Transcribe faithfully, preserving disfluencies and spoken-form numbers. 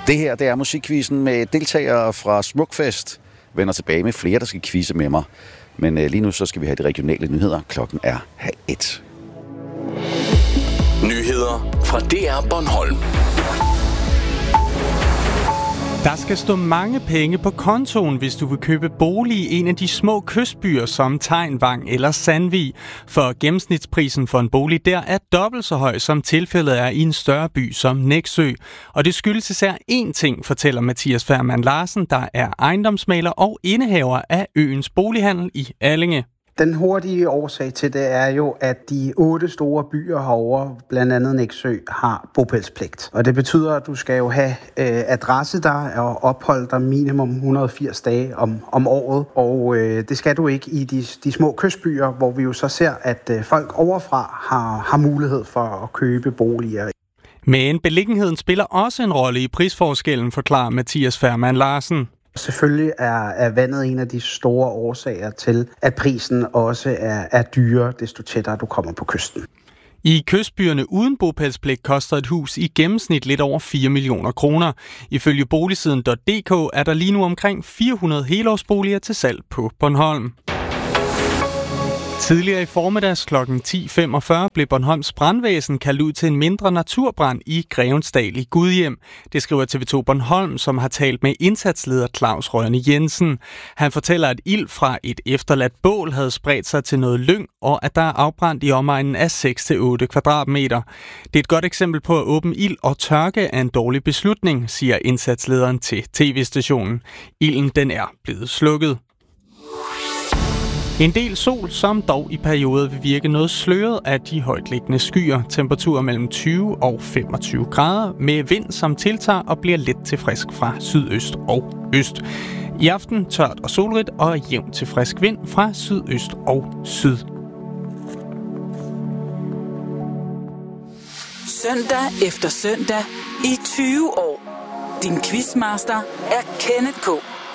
Det her, det er musikquizzen med deltagere fra Smukfest. Vender tilbage med flere, der skal quizze med mig. Men øh, lige nu så skal vi have de regionale nyheder. Klokken er halv et. Nyheder fra D R Bornholm. Der skal stå mange penge på kontoen, hvis du vil købe bolig i en af de små kystbyer som Tegnvang eller Sandvig. For gennemsnitsprisen for en bolig der er dobbelt så høj, som tilfældet er i en større by som Nexø. Og det skyldes især én ting, fortæller Mathias Fermann Larsen, der er ejendomsmægler og indehaver af øens bolighandel i Allinge. Den hurtige årsag til det er jo, at de otte store byer herovre, blandt andet Nexø, har bopælspligt. Og det betyder, at du skal jo have øh, adresse der og opholde dig minimum et hundrede og firs dage om, om året. Og øh, det skal du ikke i de, de små kystbyer, hvor vi jo så ser, at øh, folk overfra har, har mulighed for at købe boliger. Men beliggenheden spiller også en rolle i prisforskellen, forklarer Mathias Fermann Larsen. Selvfølgelig er, er vandet en af de store årsager til, at prisen også er, er dyrere, desto tættere du kommer på kysten. I kystbyerne uden bopælspligt koster et hus i gennemsnit lidt over fire millioner kroner. Ifølge boligsiden punktum d k er der lige nu omkring fire hundrede helårsboliger til salg på Bornholm. Tidligere i formiddags klokken ti femogfyrre blev Bornholms brandvæsen kaldt ud til en mindre naturbrand i Grevensdal i Gudhjem. Det skriver T V to Bornholm, som har talt med indsatsleder Claus Rørne Jensen. Han fortæller, at ild fra et efterladt bål havde spredt sig til noget lyng, og at der er afbrændt i omegnen af seks til otte kvadratmeter. Det er et godt eksempel på, at åben ild og tørke er en dårlig beslutning, siger indsatslederen til tv-stationen. Ilden den er blevet slukket. En del sol, som dog i perioder vil virke noget sløret af de højtliggende skyer. Temperaturer mellem tyve og femogtyve grader med vind, som tiltager og bliver let til frisk fra sydøst og øst. I aften tørt og solrigt og jævnt til frisk vind fra sydøst og syd. Søndag efter søndag i tyve år. Din quizmaster er Kenneth K.